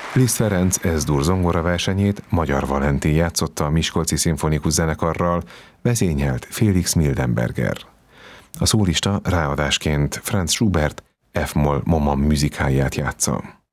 Liszt Ferenc S-dur zongora versenyét Magyar Valentin játszotta a Miskolci Szimfonikus Zenekarral, vezényelt Felix Mildenberger. A szólista ráadásként Franz Schubert F-moll Moma műzikáját játsza.